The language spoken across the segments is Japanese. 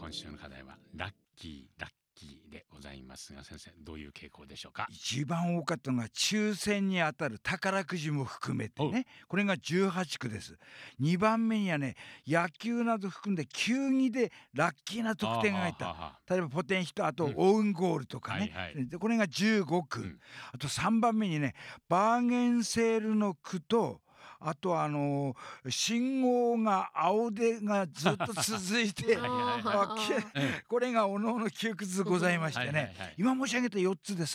今週の課題はラッキーでございますが、先生どういう傾向でしょうか？ 一番多かったのが抽選に当たる宝くじも含めてね、これが18区です。2番目にはね、野球など含んで球技でラッキーな得点が入った例えばポテンヒット、あとオウンゴールとかね、でこれが15区、あと3番目にね、バーゲンセールの区と、あと信号が青でがずっと続いてこれがおのおの9区ずつございましてね、今申し上げた4つで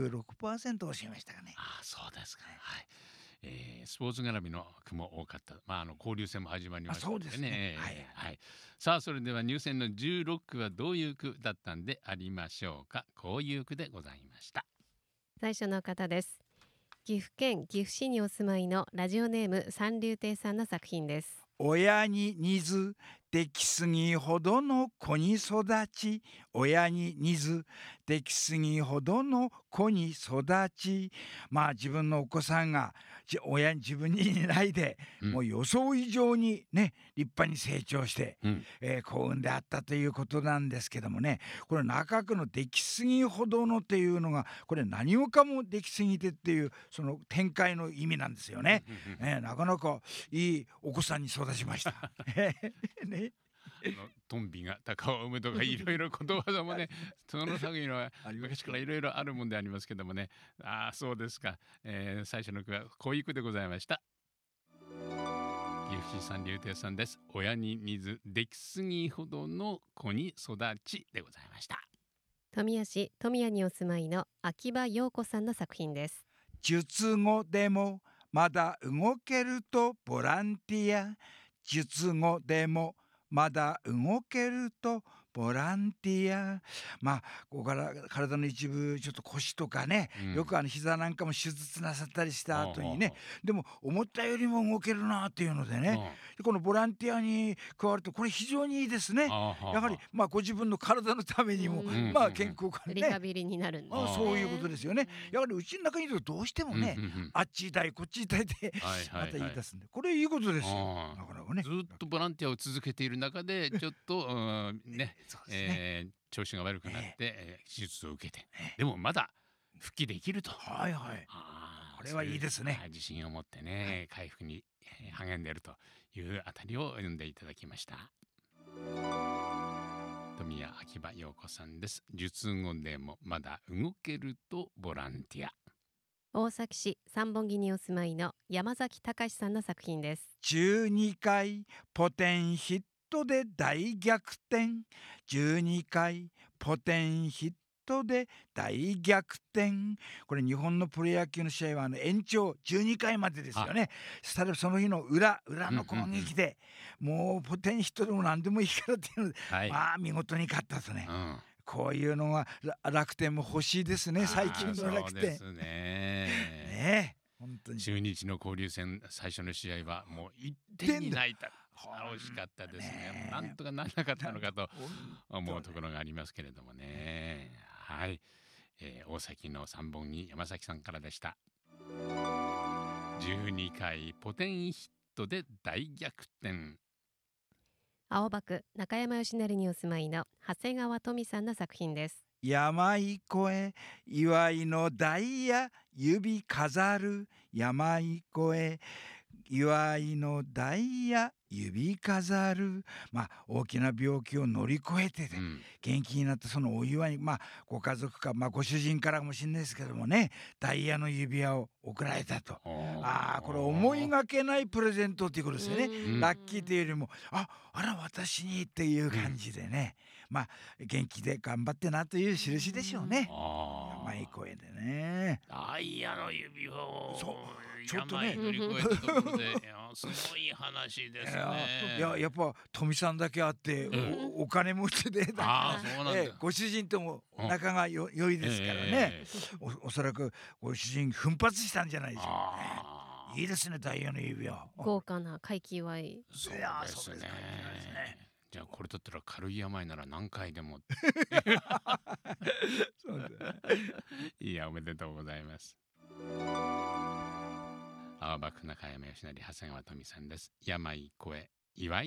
36% を占めましたかね。 そうですか。はい。スポーツ絡みの区も多かった。交流戦も始まりましたのでね。 そうですね。 はい。さあそれでは入選の16区はどういう区だったんでありましょうか？こういう区でございました。 最初の方です。岐阜県岐阜市にお住まいのラジオネーム三流亭さんの作品です。 親に似ず出来すぎほどの子に育ち、親に似ず出来すぎほどの子に育ち、自分のお子さんが自分に似ないで、もう予想以上にね立派に成長して、幸運であったということなんですけどもね、これ中区の出来すぎほどのっていうのがこれ何もかも出来すぎてっていうその展開の意味なんですよね。なかなかいいお子さんに育ちました。ね、 トンビが鷹を産むとかいろいろことわざもねその作品は昔からいろいろあるもんでありますけどもね。そうですか。最初の句はこういう句でございました。岐阜市三流亭さんです。親に似ず出来すぎほどの子に育ちでございました。 富谷市富谷にお住まいの秋葉陽子さんの作品です。 術後でもまだ動けるとボランティア、術後でもまだ動けるとボランティア。ここから体の一部ちょっと腰とかね、よく膝なんかも手術なさったりした後にね、でも思ったよりも動けるなっていうのでね、このボランティアに加わるとこれ非常にいいですね。やはりご自分の体のためにも健康感ね、 リハビリになるんですね。 そういうことですよね。やはりうちの中にいるとどうしてもね、あっち痛いこっち痛いってまた言い出すんで、これいいことですよ。なかなかね、 ずっとボランティアを続けている中でちょっと調子が悪くなって手術を受けて、でもまだ復帰できると。これはいいですね。 自信を持ってね、回復に励んでいるというあたりを読んでいただきました。富谷秋葉陽子さんです。術後でもまだ動けるとボランティア。 大崎市三本木にお住まいの山崎隆さんの作品です。 12回ポテンヒットで大逆転、12回ポテンヒットで大逆転。これ日本のプロ野球の試合は延長12回までですよね。その日の裏の攻撃で、もうポテンヒットでも何でもいいからっていうので、見事に勝ったとね。こういうのが楽天も欲しいですね、最近の楽天。 そうですね。本当に中日の交流戦最初の試合はもう1点に泣いた。惜しかったですね。なんとかならなかったのかと思うところがありますけれどもね。はい。大崎の三本木山崎さんからでした。12回ポテンヒットで大逆転。 青葉区中山義成にお住まいの長谷川富さんの作品です。 山越え祝いのダイヤ指飾る、山越え祝いのダイヤ指飾る。大きな病気を乗り越えて元気になったそのお祝いに、ご家族か、ご主人からかもしれないですけどもね、ダイヤの指輪を贈られたと。これ思いがけないプレゼントっていうことですよね。ラッキーというよりもあら私にっていう感じでね、元気で頑張ってなという印でしょうね。山越えでね、 ダイヤの指輪をちょっとね乗り越えたところですごい話ですね。 やっぱ富さんだけあって、お金持ちでご主人とも仲が良いですからね、おそらくご主人奮発したんじゃないでしょうかね。いいですね、ダイヤの指輪。 豪華な快気祝い。 そうですね。じゃあこれだったら軽い病なら何回でもいや、おめでとうございます。青葉区中山義成長谷川富さんです。病越え祝い